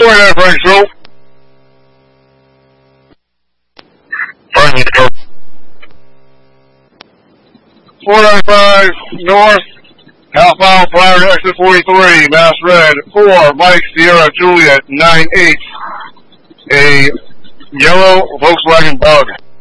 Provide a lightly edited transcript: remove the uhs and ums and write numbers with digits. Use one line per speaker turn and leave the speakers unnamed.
29 Frank Show.
Frank Show.
495 North, half mile prior to exit 43, Mass Red, 4, Mike Sierra Juliet, 98, a yellow Volkswagen Bug.